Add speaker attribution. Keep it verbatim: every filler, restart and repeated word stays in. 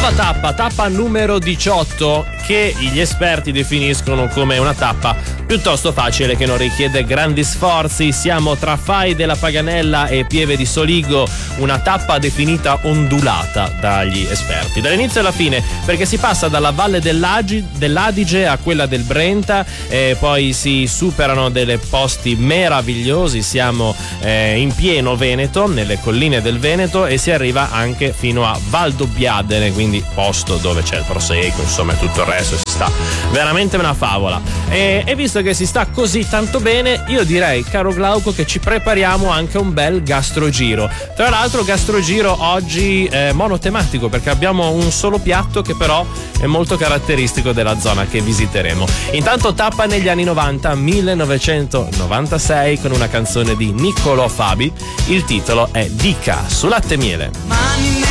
Speaker 1: Nuova tappa, tappa numero diciotto, che gli esperti definiscono come una tappa piuttosto facile che non richiede grandi sforzi. Siamo tra Fai della Paganella e Pieve di Soligo, una tappa definita ondulata dagli esperti dall'inizio alla fine, perché si passa dalla valle dell'Agi, dell'Adige a quella del Brenta e poi si superano delle posti meravigliosi. Siamo eh, in pieno Veneto, nelle colline del Veneto, e si arriva anche fino a Valdobbiadene, quindi posto dove c'è il Prosecco, insomma tutto il resto, si sta veramente una favola. E, e visto che si sta così tanto bene, io direi, caro Glauco, che ci prepariamo anche un bel gastrogiro. Tra l'altro gastrogiro oggi eh, monotematico, perché abbiamo un solo piatto che però è molto caratteristico della zona che visiteremo. Intanto tappa negli anni novanta, millenovecentonovantasei, con una canzone di Niccolò Fabi. Il titolo è Dica su Latte e Miele.
Speaker 2: Mani